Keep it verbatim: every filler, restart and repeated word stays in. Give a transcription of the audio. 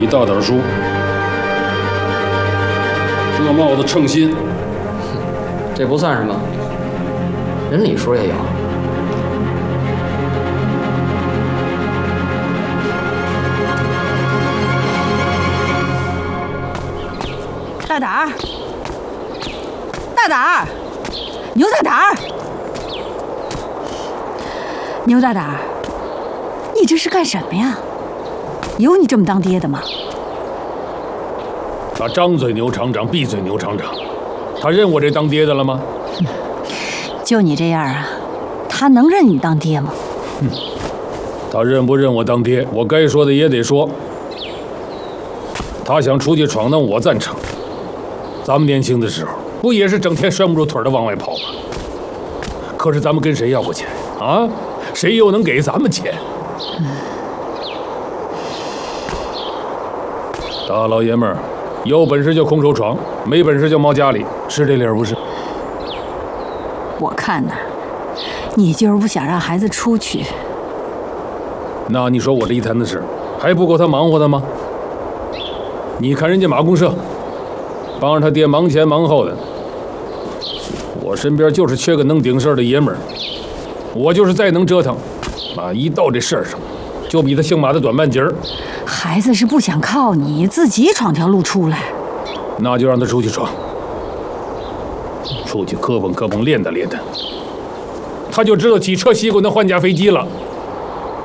你大点说，这帽子称心。 这不算什么，人李叔也有。 大胆儿，大胆儿，牛大胆儿，牛大胆儿，你这是干什么呀？有你这么当爹的吗？ 他张嘴牛厂长，闭嘴牛厂长，他认我这当爹的了吗？ 就你这样啊，他能认你当爹吗？ 嗯，他认不认我当爹，我该说的也得说。他想出去闯荡，我赞成。咱们年轻的时候，不也是整天拴不住腿的往外跑吗？可是咱们跟谁要过钱啊？谁又能给咱们钱？嗯、大老爷们儿，有本事就空手闯，没本事就猫家里，是这理儿不是？ 我看呐，你就是不想让孩子出去。 那你说我这一摊子事，还不够他忙活的吗？你看人家马公社，帮着他爹忙前忙后的。我身边就是缺个能顶事儿的爷们儿，我就是再能折腾，啊，一到这事儿上，就比他姓马的短半截儿。 孩子是不想靠你，自己闯条路出来。 那就让他出去闯，出去磕碰磕碰，练达练达，他就知道几车西瓜能换架飞机了。